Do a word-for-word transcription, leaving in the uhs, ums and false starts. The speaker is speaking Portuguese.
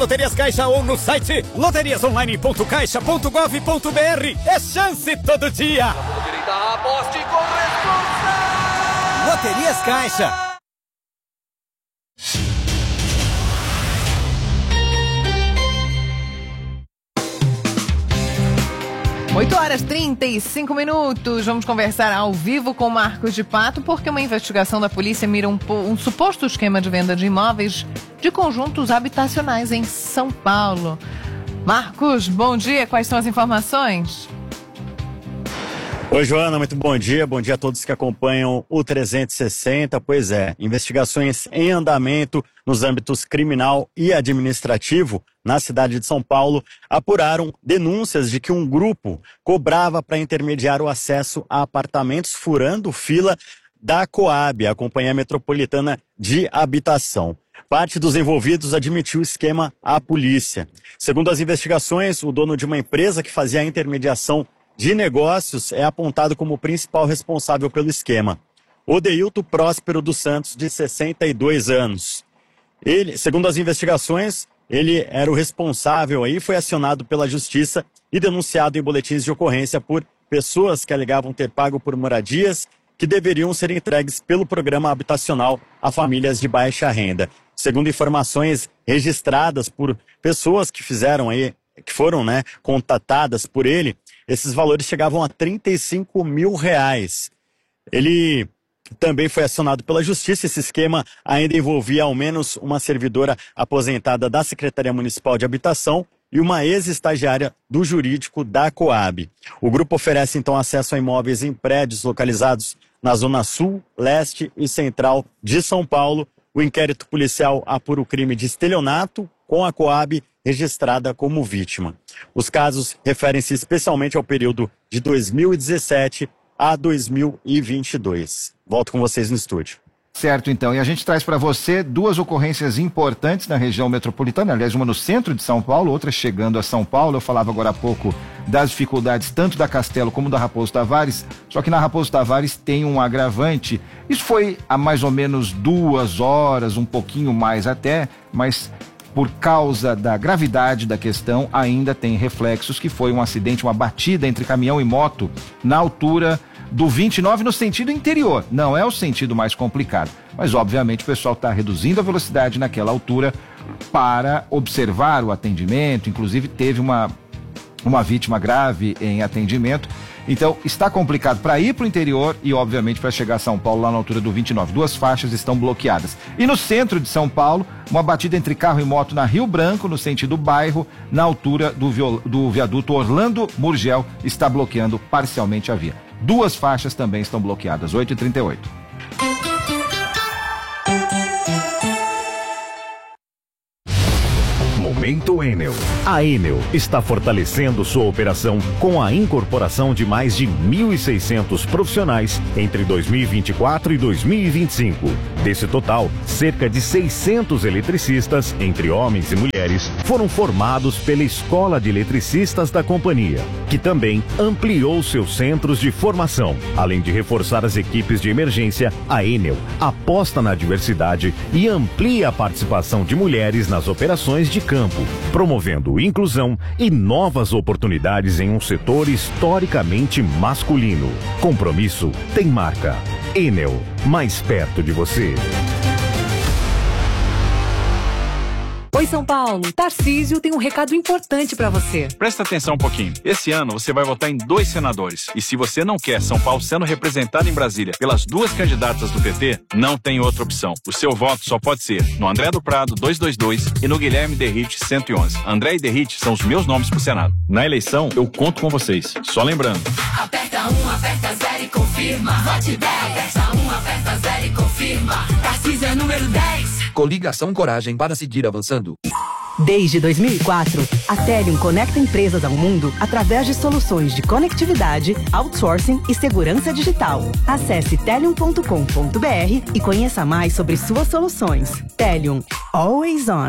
Loterias Caixa ou no site loterias online ponto caixa ponto gov ponto br. É chance todo dia. Direita, aposte com responsa. Loterias Caixa. oito horas e trinta e cinco minutos. Vamos conversar ao vivo com Marcos de Pato, porque uma investigação da polícia mira um, um suposto esquema de venda de imóveis de conjuntos habitacionais em São Paulo. Marcos, bom dia. Quais são as informações? Oi, Joana, muito bom dia. Bom dia a todos que acompanham o trezentos e sessenta. Pois é, investigações em andamento nos âmbitos criminal e administrativo na cidade de São Paulo apuraram denúncias de que um grupo cobrava para intermediar o acesso a apartamentos furando fila da Coab, a Companhia Metropolitana de Habitação. Parte dos envolvidos admitiu o esquema à polícia. Segundo as investigações, o dono de uma empresa que fazia a intermediação de negócios é apontado como o principal responsável pelo esquema. Odeilto Próspero dos Santos, de sessenta e dois anos. Ele, segundo as investigações, ele era o responsável aí, foi acionado pela justiça e denunciado em boletins de ocorrência por pessoas que alegavam ter pago por moradias que deveriam ser entregues pelo programa habitacional a famílias de baixa renda. Segundo informações registradas por pessoas que fizeram aí, que foram, né, contatadas por ele, esses valores chegavam a trinta e cinco mil reais. Ele também foi acionado pela justiça. Esse esquema ainda envolvia ao menos uma servidora aposentada da Secretaria Municipal de Habitação e uma ex-estagiária do jurídico da Coab. O grupo oferece então acesso a imóveis em prédios localizados na Zona Sul, Leste e Central de São Paulo. O inquérito policial apura o crime de estelionato com a Coab registrada como vítima. Os casos referem-se especialmente ao período de dois mil e dezessete a dois mil e vinte e dois. Volto com vocês no estúdio. Certo, então. E a gente traz para você duas ocorrências importantes na região metropolitana, aliás, uma no centro de São Paulo, outra chegando a São Paulo. Eu falava agora há pouco das dificuldades tanto da Castelo como da Raposo Tavares, só que na Raposo Tavares tem um agravante. Isso foi há mais ou menos duas horas, um pouquinho mais até, mas por causa da gravidade da questão, ainda tem reflexos, que foi um acidente, uma batida entre caminhão e moto na altura do vinte e nove no sentido interior. Não é o sentido mais complicado, mas obviamente o pessoal está reduzindo a velocidade naquela altura para observar o atendimento. Inclusive teve uma, uma vítima grave em atendimento. Então está complicado para ir para o interior e obviamente para chegar a São Paulo lá na altura do vinte e nove. Duas faixas estão bloqueadas. E no centro de São Paulo, uma batida entre carro e moto na Rio Branco, no sentido bairro, na altura do, viol... do viaduto Orlando Murgel, está bloqueando parcialmente a via. Duas faixas também estão bloqueadas. oito e trinta e oito. Momento Enel. A Enel está fortalecendo sua operação com a incorporação de mais de mil e seiscentos profissionais entre dois mil e vinte e quatro e dois mil e vinte e cinco. Desse total, cerca de seiscentos eletricistas, entre homens e mulheres, foram formados pela Escola de Eletricistas da companhia, que também ampliou seus centros de formação. Além de reforçar as equipes de emergência, a Enel aposta na diversidade e amplia a participação de mulheres nas operações de campo, promovendo inclusão e novas oportunidades em um setor historicamente masculino. Compromisso tem marca. Enel, mais perto de você. Oi, São Paulo. Tarcísio tem um recado importante pra você. Presta atenção um pouquinho. Esse ano você vai votar em dois senadores. E se você não quer São Paulo sendo representado em Brasília pelas duas candidatas do P T, não tem outra opção. O seu voto só pode ser no André do Prado duzentos e vinte e dois e no Guilherme Derrite cento e onze. André e Derrite são os meus nomes pro Senado. Na eleição, eu conto com vocês. Só lembrando. Aperta um, aperta zero e confirma. Vote dez. Aperta um, aperta zero e confirma. Tarcísio é número dez. Coligação Coragem para seguir avançando. Desde dois mil e quatro, a Telium conecta empresas ao mundo através de soluções de conectividade, outsourcing e segurança digital. Acesse telium ponto com ponto br e conheça mais sobre suas soluções. Telium, always on.